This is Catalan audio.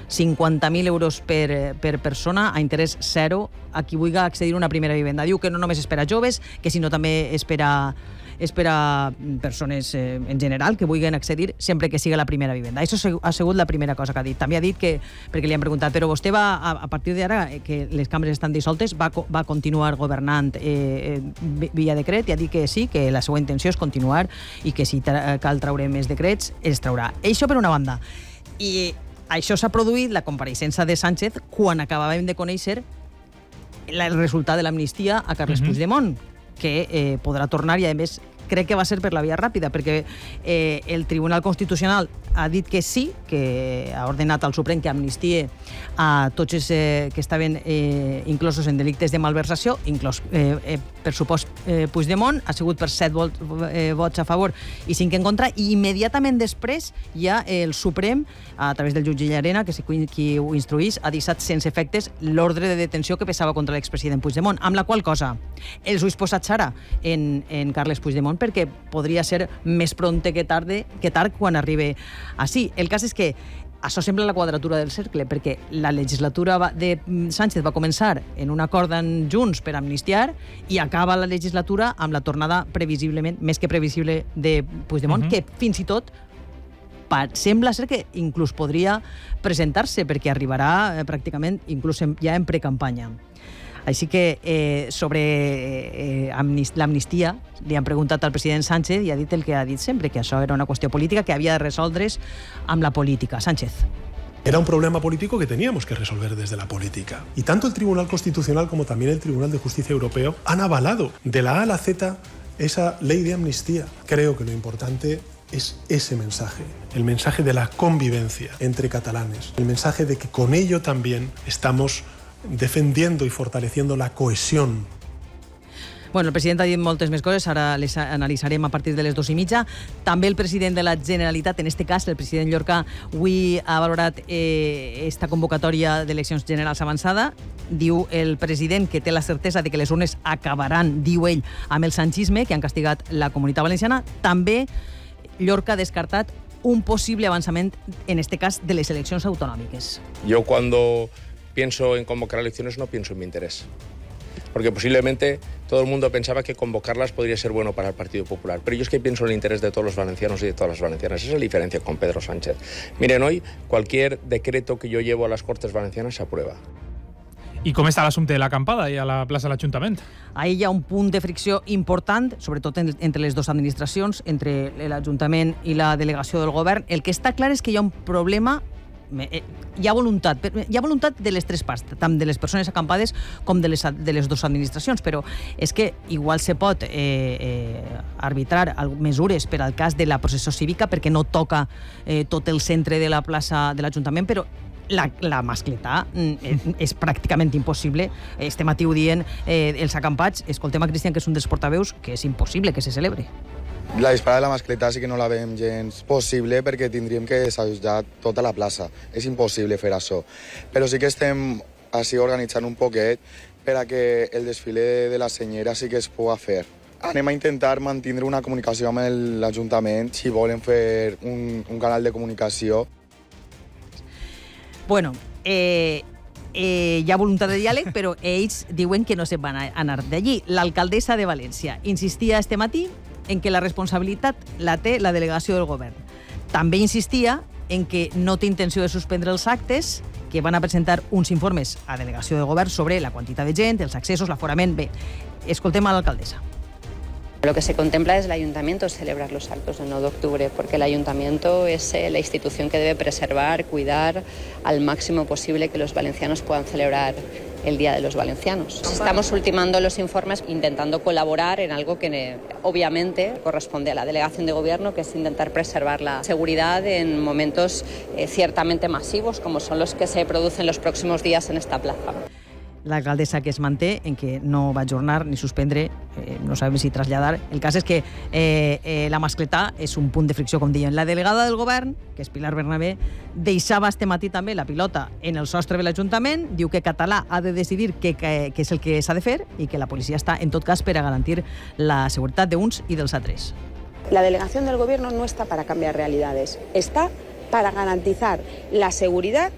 50.000 euros per persona a interès zero a qui vulgui accedir a una primera vivenda. Diu que no només és per a joves, que sinó també és per a persones en general que vulguin accedir sempre que siga la primera vivenda. Això ha sigut la primera cosa que ha dit. També ha dit que, perquè li han preguntat, però vostè va, a partir d'ara, que les cambres estan dissoltes, va continuar governant via decret, i ha dit que sí, que la seva intenció és continuar i que si cal treure més decrets, els traurà. Això per una banda. I això s'ha produït, la compareixença de Sánchez, quan acabàvem de conèixer el resultat de l'amnistia a Carles Puigdemont, que podrà tornar, i a més crec que va ser per la via ràpida, perquè el Tribunal Constitucional ha dit que sí, que ha ordenat al Suprem que amnistie a tots els que estaven inclosos en delictes de malversació, inclòs per supost Puigdemont, ha sigut per 7 vots a favor i 5 en contra, i immediatament després ja el Suprem, a través del jutge Llarena, que és qui ho instruís, ha deixat sense efectes l'ordre de detenció que pesava contra l'expresident Puigdemont, amb la qual cosa els ulls posats ara en Carles Puigdemont, perquè podria ser més prompte que tard quan arribi així. El cas és que això sembla la quadratura del cercle, perquè la legislatura de Sánchez va començar en un acord en Junts per amnistiar i acaba la legislatura amb la tornada previsiblement, més que previsible, de Puigdemont, que fins i tot sembla ser que inclús podria presentar-se, perquè arribarà pràcticament inclús ja en precampanya. Així que sobre l'amnistia li han preguntat al president Sánchez i ha dit el que ha dit sempre, que això era una qüestió política que havia de resoldre's amb la política. Sánchez. Era un problema político que teníamos que resolver desde la política. Y tanto el Tribunal Constitucional como también el Tribunal de Justicia Europeo han avalado de la A a la Z esa ley de amnistía. Creo que lo importante es ese mensaje, el mensaje de la convivencia entre catalanes, el mensaje de que con ello también estamos defendiendo y fortaleciendo la cohesión. Bueno, el president ha dit moltes més coses, ara les analitzarem a partir de les 2:30. També el president de la Generalitat, en este cas el president Llorca, avui ha valorat esta convocatòria d'eleccions generals avançada. Diu el president que té la certesa de que les urnes acabaran, diu ell, amb el sanchisme, que han castigat la Comunitat Valenciana. També Llorca ha descartat un possible avançament, en este cas, de les eleccions autonòmiques. Yo cuando pienso en convocar elecciones no pienso en mi interés, porque posiblemente todo el mundo pensaba que convocarlas podría ser bueno para el Partido Popular, pero yo es que pienso en el interés de todos los valencianos y de todas las valencianas. Esa es la diferencia con Pedro Sánchez. Miren, hoy cualquier decreto que yo llevo a las Cortes Valencianas se aprueba. I com està l'assumpte de l'acampada i a la plaça de l'Ajuntament? Ahí hi ha un punt de fricció important, sobretot entre les dues administracions, entre l'Ajuntament i la delegació del govern. El que està clar és que hi ha un problema. Hi ha voluntat de les tres parts, tant de les persones acampades com de les dues administracions, però és que igual se pot arbitrar mesures per al cas de la processó cívica, perquè no toca tot el centre de la plaça de l'Ajuntament, però la mascletà és pràcticament impossible. Este matí ho dient els acampats. Escoltem a Cristian, que és un dels portaveus, que és impossible que se celebre. La disparada de la mascletà sí que no la veiem gens possible, perquè tindríem que desallotjar tota la plaça. És impossible fer això. Però sí que estem així organitzant un poquet per a que el desfile de la senyera sí que es pugui fer. Anem a intentar mantenir una comunicació amb l'Ajuntament, si volen fer un canal de comunicació. Bueno, hi ha voluntat de diàleg, però ells diuen que no se'n van anar d'allí. L'alcaldessa de València insistia este matí en que la responsabilitat la té la delegació del govern. També insistia en que no té intenció de suspendre els actes, que van a presentar uns informes a delegació del govern sobre la quantitat de gent, els accessos, l'aforament. Bé, escoltem a l'alcaldessa. Lo que se contempla desde el Ayuntamiento es celebrar los actos del 9 de octubre, porque el Ayuntamiento es la institución que debe preservar, cuidar al máximo posible que los valencianos puedan celebrar el Día de los Valencianos. Estamos ultimando los informes, intentando colaborar en algo que obviamente corresponde a la delegación de gobierno, que es intentar preservar la seguridad en momentos ciertamente masivos, como son los que se producen los próximos días en esta plaza. L'alcaldessa que es manté en que no va ajornar ni suspendre, no sabem si traslladar. El cas és que la mascletà és un punt de fricció, com diuen. La delegada del govern, que és Pilar Bernabé, deixava este matí també la pilota en el sostre de l'Ajuntament, diu que Català ha de decidir què és el que s'ha de fer i que la policia està, en tot cas, per a garantir la seguretat d'uns i dels altres. La delegación del gobierno no está para cambiar realidades, está para garantizar la seguridad